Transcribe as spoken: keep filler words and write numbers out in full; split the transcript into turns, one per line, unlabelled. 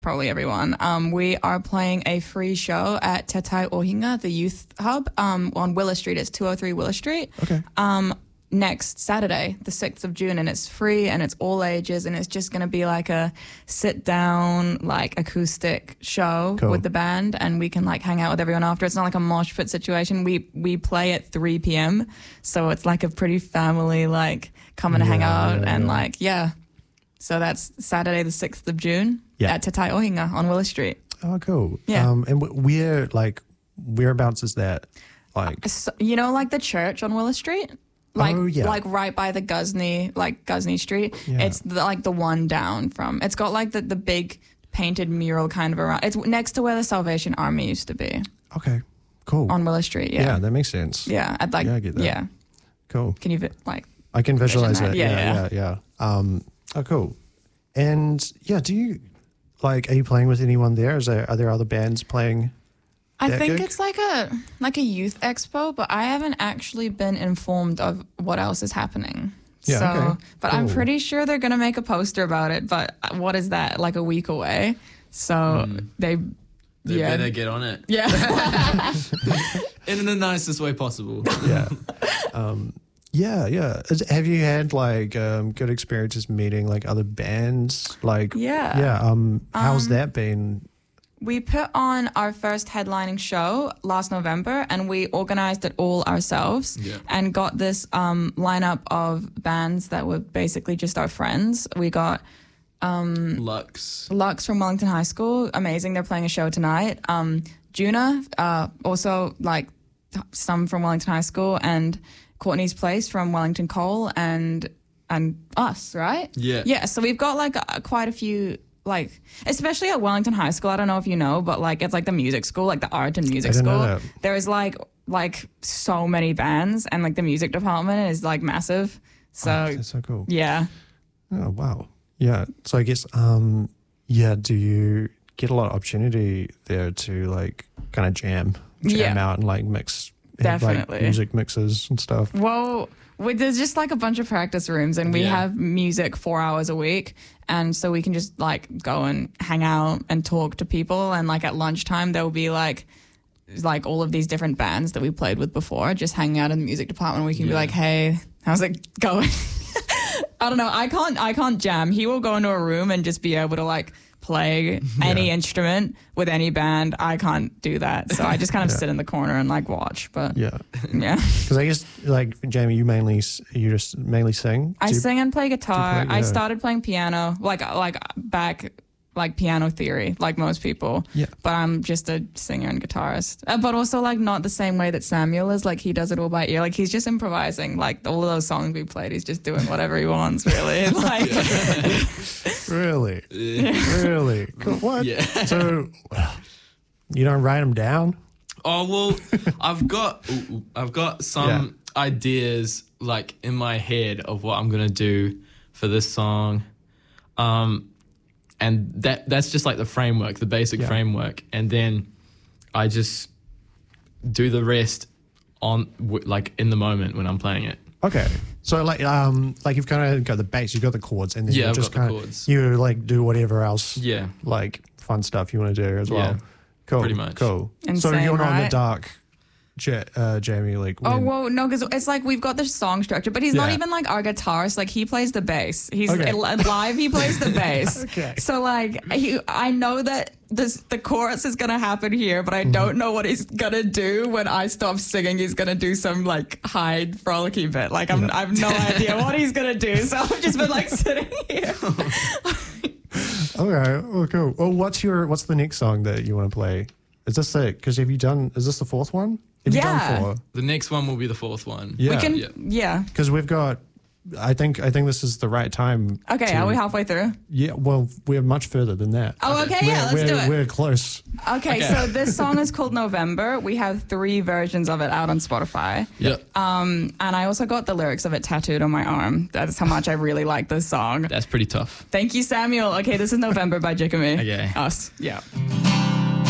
probably everyone. Um, we are playing a free show at Te Tai Ohinga, the youth hub, um, on Willow Street. It's two oh three Willow Street.
Okay.
Um, next Saturday, the sixth of June, and it's free and it's all ages, and it's just going to be like a sit down, like acoustic show
Cool.
with the band, and we can like hang out with everyone after. It's not like a mosh pit situation. We we play at three p.m. so it's like a pretty family, like coming to
Yeah,
hang out
yeah,
and
yeah.
like yeah. So that's Saturday the sixth of June
Yeah.
at Te Tai Ohinga on Willow Street.
Oh, cool.
Yeah.
Um, and wh- where, like, whereabouts is that? Like,
So, you know, like the church on Willow Street? Like,
Oh, yeah.
like right by the Ghuzney, like Ghuzney Street.
Yeah.
It's the, like the one down from, it's got like the, the big painted mural kind of around. It's next to where the Salvation Army used to be
okay, cool.
on Willow Street.
yeah.
Yeah.
that makes sense.
Yeah. I'd like,
Yeah, I get that.
yeah.
Cool.
Can you vi- like,
I can visualize
that.
it.
Yeah,
Yeah, yeah, yeah. Um, oh, cool. And yeah, do you like? Are you playing with anyone there? Is there are there other bands playing?
I
that
think
gig?
it's like a, like a youth expo, but I haven't actually been informed of what else is happening.
Yeah,
so,
okay.
but I'm
Cool.
pretty sure they're going to make a poster about it. But what is that? Like a week away. So they,
They
yeah.
better get on it
Yeah.
in the nicest way possible.
Yeah. um, yeah, yeah. Is- Have you had like um, good experiences meeting like other bands? Like,
Yeah.
yeah. Um, how's
Um,
that been?
We put on our first headlining show last November, and we organized it all ourselves
Yeah.
and got this um, lineup of bands that were basically just our friends. We got
Lux.
Lux from Wellington High School, amazing. They're playing a show tonight. Um, Juna, uh, also like some from Wellington High School, and Courtney's Place from Wellington Cole, and and us, right?
Yeah.
Yeah. So we've got like a, quite a few, like especially at Wellington High School. I don't know if you know, but like it's like the music school, like the art and music
I didn't
school.
know that.
There is like like so many bands, and like the music department is like massive. So
Oh, that's so cool.
yeah.
Oh, wow. Yeah. So I guess, um, yeah, do you get a lot of opportunity there to like kind of jam, jam
Yeah.
out and like mix, have, like,
Definitely.
music mixes and stuff?
Well, we, there's just like a bunch of practice rooms, and we
Yeah.
have music four hours a week. And so we can just like go and hang out and talk to people. And like at lunchtime, there will be like, like all of these different bands that we played with before, just hanging out in the music department. We can be
Yeah.
like, hey, how's it going? I don't know. I can't, I can't jam. He will go into a room and just be able to like play any
Yeah.
instrument with any band. I can't do that. So I just kind of
Yeah.
sit in the corner and like watch. But
Yeah.
yeah.
Because I guess, like, Jamie, you mainly, s- you just mainly sing?
I
Do you-
sing and play guitar.
play-
I
yeah.
started playing piano, like like back like piano theory, like most people.
Yeah.
But I'm just a singer and guitarist. Uh, but also like not the same way that Samuel is. Like he does it all by ear. Like he's just improvising. Like all of those songs we played, he's just doing whatever he wants. Really. Like
Really?
Yeah.
Really? Cool. What?
Yeah.
So you don't write them down?
Oh well, I've got I've got some ideas like in my head of what I'm gonna do for this song, um, and that that's just like the framework, the basic
Yeah.
framework, and then I just do the rest on w- like in the moment when I'm playing it.
Okay. So like um like you've kind of got the bass, you've got the chords, and then
Yeah,
you
I've
just
got the
kind of
chords.
you like do whatever else
Yeah,
like fun stuff you want to do as well.
Yeah,
Cool.
pretty much.
Cool. so
Insane,
you're not in the
right?
dark, Ja- uh, Jamie. Like
Oh,
when-
well, no, because it's like we've got this song structure, but he's not
Yeah.
even like our guitarist. Like he plays the bass. He's
Okay.
live. He plays the bass.
Okay.
So like, he, I know that this the chorus is gonna happen here, but I
Mm-hmm.
don't know what he's gonna do when I stop singing. He's gonna do some like high frolicky bit. Like I'm, I have no idea what he's gonna do. So I've just been like sitting here.
Okay. Oh, cool. Well, what's your what's the next song that you want to play? Is this it? Because have you done? Is this the fourth one? Have you
Yeah.
done four?
the next one will be the fourth one.
Yeah.
We can,
Yeah.
yeah.
Because we've got. I think I think this is the right time.
Okay,
to-
are we halfway through?
Yeah. Well, we're much further than that.
Oh, okay,
we're,
yeah, let's
we're,
do it.
We're close.
Okay,
Okay.
so this song is called November. We have three versions of it out on Spotify.
Yep.
Um, and I also got the lyrics of it tattooed on my arm. That's how much I really like this song.
That's pretty tough.
Thank you, Samuel. Okay, this is November by Jikami.
Okay.
Us. Yeah.